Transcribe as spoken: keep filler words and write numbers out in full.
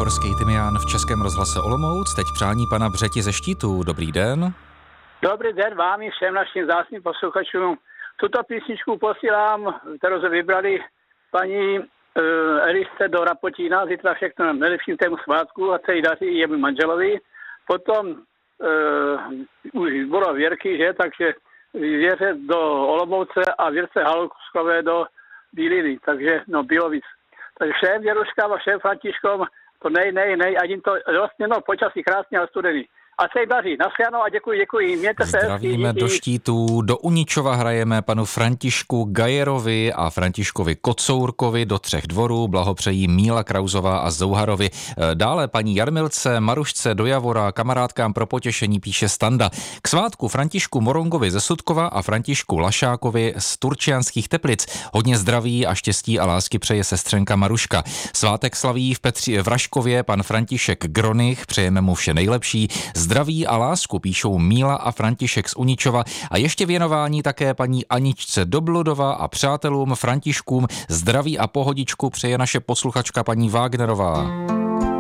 Horský Tymián v Českém rozhlase Olomouc. Teď přání pana Břeti ze Štítů. Dobrý den. Dobrý den vám i všem našim vzácným posluchačům. Tuto písničku posílám, kterou jsme vybrali paní uh, Elišce do Rapotína. Zítra všechno nejlepším tému svátku a se jí daří jemu manželovi. Potom uh, už bylo Věrky, že? Takže Věře do Olomouce a Věrce Haluskové do Bíliny. Takže, no, Bílovic. Takže všem Věruškám a všem Františkom to nej, nej, nej, a jim to vlastně, no, počasí krásně a studený. A se jí daří. Naschledanou a děkuji, děkuji. Mějte se. Zdravíme hezky, do Štítů. Do Uničova hrajeme panu Františku Gajerovi a Františkovi Kocourkovi do Třech dvorů. Blahopřejí Míla Krauzová a Zouharovi. Dále paní Jarmilce, Marušce do Javora, kamarádkám pro potěšení píše Standa. K svátku Františku Morongovi ze Sudkova a Františku Lašákovi z Turčianských Teplic. Hodně zdraví a štěstí a lásky přeje sestřenka Maruška. Svátek slaví v Petří v Raškově pan František Gronich. Přejeme mu vše nejlepší. Zdraví a lásku píšou Míla a František z Uničova a ještě věnování také paní Aničce Dobludová a přátelům Františkům. Zdraví a pohodičku přeje naše posluchačka paní Wagnerová.